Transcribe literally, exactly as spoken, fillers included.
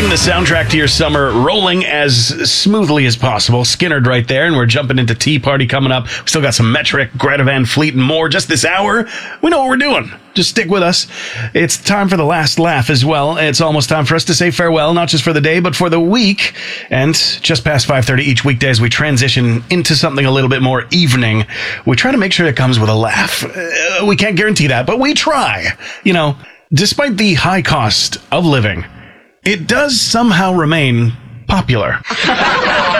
Keeping the soundtrack to your summer rolling as smoothly as possible. Skinnerd right there, and we're jumping into Tea Party coming up. We still got some Metric, Greta Van Fleet, and more just this hour. We know what we're doing. Just stick with us. It's time for the last laugh as well. It's almost time for us to say farewell, not just for the day, but for the week. And just past five thirty each weekday as we transition into something a little bit more evening, we try to make sure it comes with a laugh. Uh, we can't guarantee that, but we try. You know, despite the high cost of living, it does somehow remain popular.